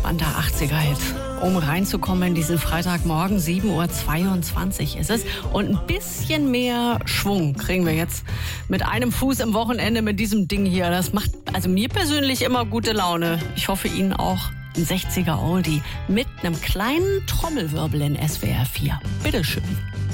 entspannter 80er-Hit. Um reinzukommen in diesen Freitagmorgen, 7:22 Uhr ist es. Und ein bisschen mehr Schwung kriegen wir jetzt mit einem Fuß im Wochenende mit diesem Ding hier. Das macht also mir persönlich immer gute Laune. Ich hoffe Ihnen auch. Ein 60er Oldie mit einem kleinen Trommelwirbel in SWR 4. Bitteschön.